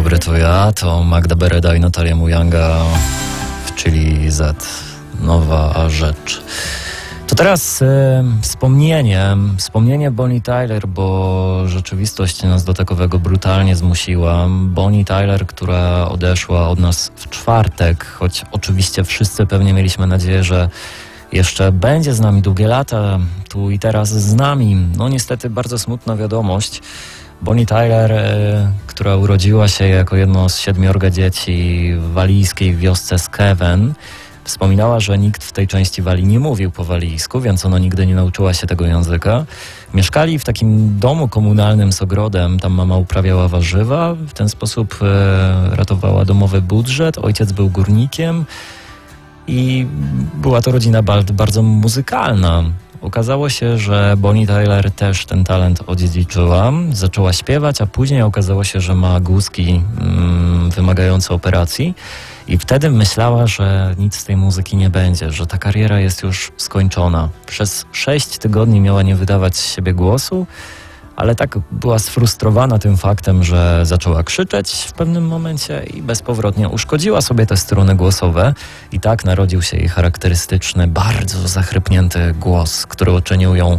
dobry, to ja, to Magda Bereda i Natalia Mujanga w Chili Z. Nowa rzecz. To teraz wspomnienie Bonnie Tyler, bo rzeczywistość nas do takowego brutalnie zmusiła. Bonnie Tyler, która odeszła od nas w czwartek, choć oczywiście wszyscy pewnie mieliśmy nadzieję, że jeszcze będzie z nami długie lata, tu i teraz z nami. No niestety bardzo smutna wiadomość. Bonnie Tyler, która urodziła się jako jedno z 7 dzieci w walijskiej wiosce Skewen, wspominała, że nikt w tej części Walii nie mówił po walijsku, więc ona nigdy nie nauczyła się tego języka. Mieszkali w takim domu komunalnym z ogrodem, tam mama uprawiała warzywa, w ten sposób ratowała domowy budżet, ojciec był górnikiem i była to rodzina bardzo muzykalna. Okazało się, że Bonnie Tyler też ten talent odziedziczyła, zaczęła śpiewać, a później okazało się, że ma guzki wymagające operacji i wtedy myślała, że nic z tej muzyki nie będzie, że ta kariera jest już skończona. Przez 6 tygodni miała nie wydawać z siebie głosu, ale tak była sfrustrowana tym faktem, że zaczęła krzyczeć w pewnym momencie i bezpowrotnie uszkodziła sobie te struny głosowe i tak narodził się jej charakterystyczny, bardzo zachrypnięty głos, który uczynił ją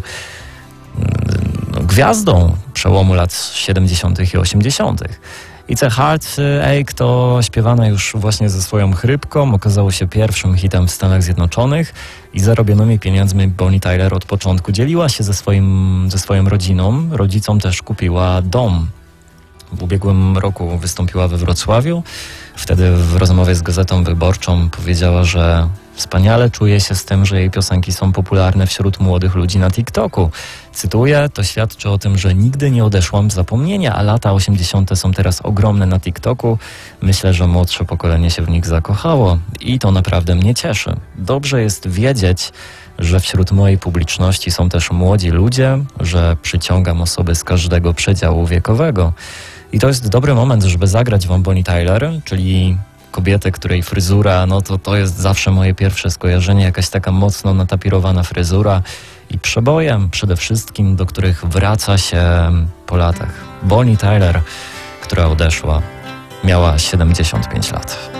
gwiazdą przełomu lat 70. i 80. It's a Heartache to śpiewana już właśnie ze swoją chrypką, okazało się pierwszym hitem w Stanach Zjednoczonych i zarobionymi pieniędzmi Bonnie Tyler od początku dzieliła się ze swoją rodziną. Rodzicom też kupiła dom. W ubiegłym roku wystąpiła we Wrocławiu. Wtedy w rozmowie z Gazetą Wyborczą powiedziała, że wspaniale czuje się z tym, że jej piosenki są popularne wśród młodych ludzi na TikToku. Cytuję, to świadczy o tym, że nigdy nie odeszłam w zapomnienie, a lata 80. są teraz ogromne na TikToku. Myślę, że młodsze pokolenie się w nich zakochało i to naprawdę mnie cieszy. Dobrze jest wiedzieć, że wśród mojej publiczności są też młodzi ludzie, że przyciągam osoby z każdego przedziału wiekowego. I to jest dobry moment, żeby zagrać wam Bonnie Tyler, czyli kobiety, której fryzura, no to jest zawsze moje pierwsze skojarzenie, jakaś taka mocno natapirowana fryzura i przebojem przede wszystkim, do których wraca się po latach. Bonnie Tyler, która odeszła, miała 75 lat.